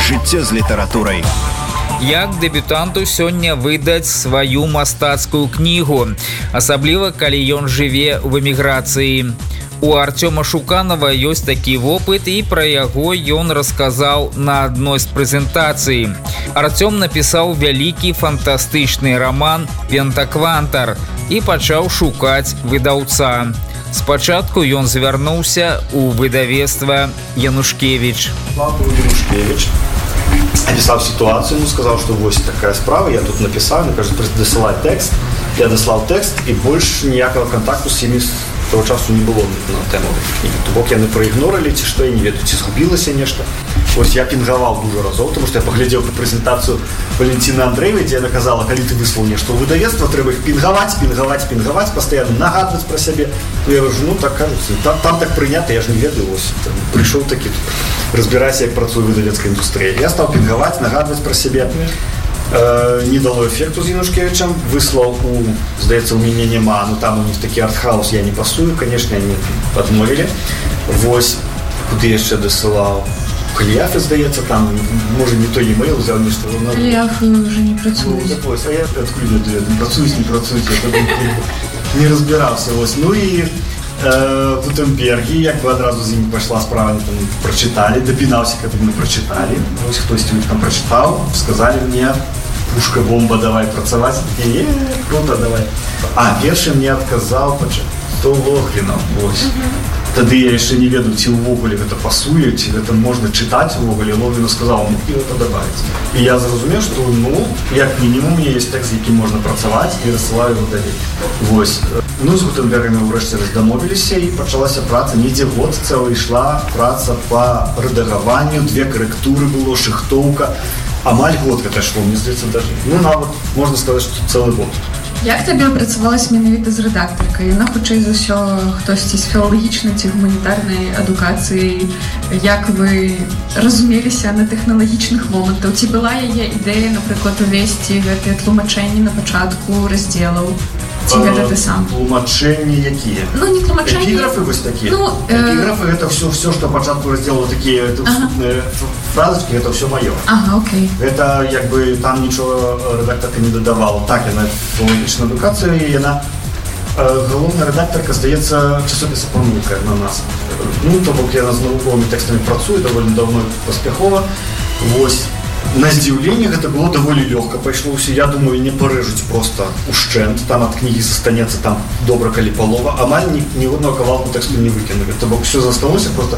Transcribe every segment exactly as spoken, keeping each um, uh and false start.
Жыццё з літаратурай. Як дэбютанту сёння выдаць сваю мастацкую кнігу, асабліва калі ён жыве ў эміграцыі. У Артёма Шуканова ёсць такі вопыт, і пра яго ён расказаў на адной з прэзентацый. Артём напісаў вялікі фантастычны раман «Пентаквантар» і пачаў шукаць выдаўца. Спачатку ён звярнуўся ў выдавецтва «Янушкевич». Янушкевич описал ситуацию, ему сказал, что вот такая справа, я тут написал, мне кажется, досылай текст. Я дослал текст, и больше ніякого контакту з ними того часу не было на тему книги. То бок яны проігнорили, ці што, я не ведаю, ці згубілася нешта. Ось я пінгаваў дуже разоў, тому що я поглядел на презентацию Валентины Андреевой, где она казала, калі ты выслал нешта ў выдавецтва, трэба их пінгаваць, пінгаваць, пінгаваць, постоянно нагадывать про себе. Ну, я говорю, ну, так кажется, там, там так принято, я же не ведаю, ось, там, пришел таки, разбирайся, як працуе выдавецкая індустрія. Я стал пінгаваць, нагадывать про себе. Э, не дало эффекту з Янушкевичем, выслал у, здаецца, у мяне нема, но там у них такі артхаус, я не пасую, конечно, они адмовілі. Вось, куды яшчэ дасылаў? Каліяфы, здаецца, там, можа, не той e-mail взял, нешта. Каліяфы уже не працуюць. Ну, такое, а я откуда не працуюць, не працуюць, я не разбирался. Вось. Ну и э, в Гутенберге, як бы одразу з ними пошла справа, они там прочитали, допинался, когда мы прочитали. Вось, кто-нибудь там прочитал, сказали мне, пушка, бомба, давай працаваць. И, круто, давай. А, перший мне отказал, то Лохвинов, вось. Тады я яшчэ не ведаю, ці ўвогуле гэта пасуе, ці гэта можна чытаць увогуле. Логвіна сказала, ну, і гэта добавіць. І я зразумеў, што, ну, як мінімум, у меня есть тэкст, які можна працаваць, і рассылаю его далей. Вось. Ну, з Гутенбергами ўрэшце дамовіліся, і пачалася праца. Недзе год цэлы ішла праца па рэдагаванню, две карэктуры было, шыхтоўка. Амаль год гэта шло, мне здаецца, даже. Ну, нават, можна сказаць, што цэлы год. Як табе працавалася менавіта з рэдактаркай? Яна, хутчэй за ўсё, хтосьці з філалагічнай ці гуманітарнай адукацыяй. Як вы разумеліся на тэхналагічных момантах? Ці была яе ідэя, напрыклад, увесці гэтыя тлумачэнні на пачатку раздзелаў? Ці гэта ты сам? Тлумачэнні якія? Ну, не тлумачэнні. Эпіграфы вось такія? Ну, эпіграфы — гэта все, все, што пачатку раздзелаў, такія вступныя фразочки, гэта все маё. Ага, окей. Гэта, як бы, там нічого рэдактарка не дадавала. Так, яна філалагічна адукацыя, і яна галоўная рэдактарка, здаецца, часопіса «Памылка» на нас. Ну, то бок яна з навуковымі тэкстамі працуе даволі давно, паспяхова. Вось. На здзіўленне гэта было даволі лёгка, пайшло ўсё, я думаю, не парэжуць просто ушчэнт, там ад кнігі застанецца там добра калі палова, амаль ні, ні одного кавалку тэксту не выкінули, то бок все засталося просто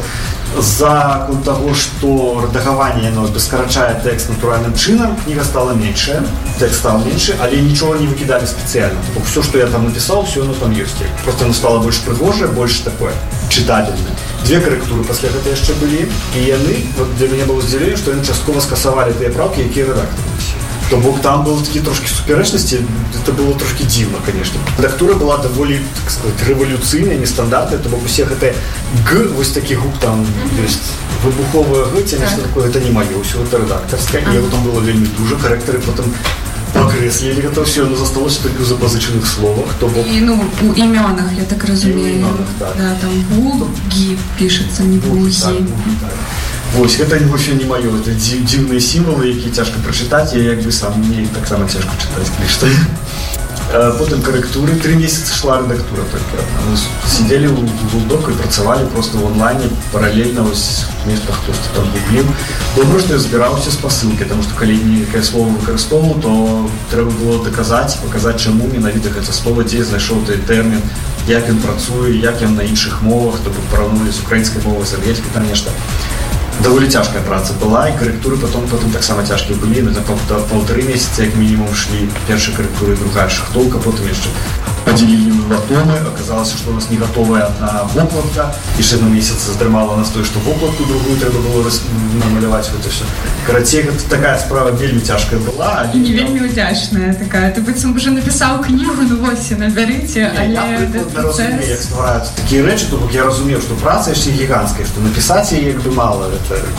за конт таго, што рэдагаванне яно скарачае тэкст натуральным чынам, кніга стала меншая, тэкст стал меншы, але нічого не выкідалі спецыяльна, то бок все, што я там напісаў, все оно там ёсць, просто оно стало больш прыгожае, больш такое чытабельнае. Две карэктуры пасля гэта яшчэ былі, і яны, вот для мяне было здзіўленне, што яны часткова скасавалі тыя правкі, якія рэдактарыліся. То бок там было такі трошкі суперэчнасці, это было трошкі дзіўна, конечно. Рэдактура была даволі, так сказать, рэвалюцыйная, нестандартная, то бок усе гэтыя г, вось такі гук там ёсць выбуховая г, ці нешта такое, это не маё, ўсё гэта рэдактарская, і яго там было вельмі дужа, карэктары потым покреслили гэта все, но засталося толькі ў запазычаных словах, то бок... І, ну, у імёнах, я так разумею. Так. Да, там бугі пішацца, не бугі. Так, вось, гэта вообще не маё, это дзіўныя сімвалы, якія цяжка прачытаць, я як бы сам, мне таксама цяжка чытаць, калі потым карэктуры, три месяца шла рэдактура только. Мы сидели у Google Doc и працавалі просто в онлайне, параллельно, вось, нешта хтосьці там гугліў. Добра, што я збіраўся з пасылкі, потому што калі некае слово выкарыстоўваў, то трэба было даказаць, паказаць, чаму менавіта гэта слова, дзе знайшоў той тэрмін, як ён працуе, як ён на іншых мовах, то бок параўнулі з украінскай мовай, з ангельскай, там нешта. Даволі цяжкая праца была, і карэктуры потом, потом таксама цяжкія былі, на паўтары месяца, як мінімум, шлі першая карэктура і другая шахтоўка, потым яшчэ падзелілі на томы, аказалася, што у нас не гатовая одна вокладка, яшчэ на месяц задрымала нас тое, што вокладку другую трэба было намаляваць гэта все. Карацей, гэта такая справа вельмі цяжкая была. І не вельмі удзячная такая. Ты быццам уже напісаў кнігу, ну вось, набярыце, але... Я разумею, як ствараюцца такія рэчы, то бок я разумею, што праца яшчэ гіганцкая, што напісаць яе як бы мала.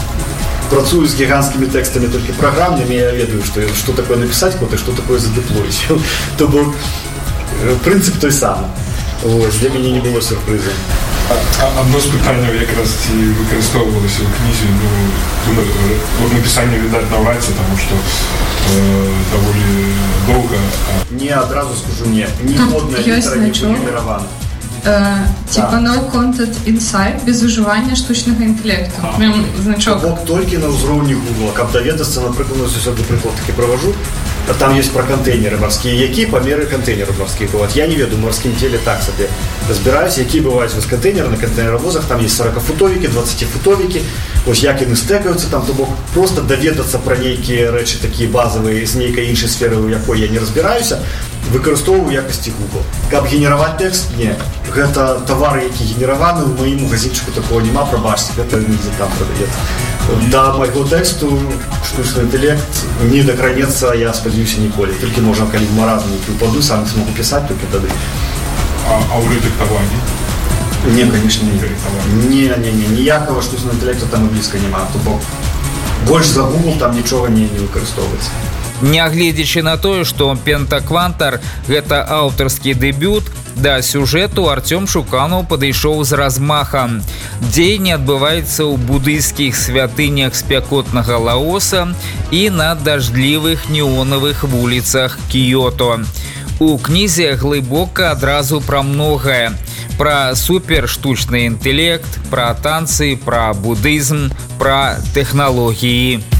Працую з гіганцкімі тэкстамі толькі праграмнымі, я ведаю, што, што такое напісаць код і што такое задеплоіць. То бок прынцып той самы. Ось, для мяне не было сюрпрыза. Одно з питань якраз ці використовувалося у книзі, ну, в написанні, видать, навряд чи, тому що э, доволі довго. Не, одразу скажу, ні. Ніводна літера не вигенерована. Uh, типа no content inside, без уживання штучного інтелекту. Прям значок. Бок тільки на узроўні Google. Каб даведацца, наприклад, ось сюди приклад таки провожу. Там есть про контейнеры морские, які померы контейнеров морских бывают. Я не веду, в морским теле так себе разбираюсь, які бывают у вас контейнеры на контейнеровозах, там есть сорокафутовики, двадцатифутовики, ось як вони стекаються, там, то бок просто доведаться про некие речі такі базові з некої іншої сфери, у якої я не розбираюся, використовую в якості Google. Каб генерувати текст? Ні. Гэта товары, які генераваны, у моїм магазинчику такого нема, пробачте, гэта нельзя там продається. До моего тексту штучный интеллект не докранется, я сподіваюся, ніколи. Тільки можна, коли в маразм не упаду, сам не смогу писать, только тогда. А, а у редактовании? Не, конечно, не. Не, не, не, ніякого штучного інтелекту там і близько нема. Тобто, більше за Google там нічого не, не використовується. Нягледзячы на тое, што Пентаквантар гэта аўтарскі дэбют, да сюжэту Артём Шуканаў падышоў з размахам. Дзеянне адбываецца ў будыйскіх святынях спякотнага Лаоса і на дажджлівых неонавых вуліцах Кіёто. У кнізе глыбока адразу пра многае. Пра суперштучны інтэлект, пра танцы, пра будызм, пра тэхналогіі.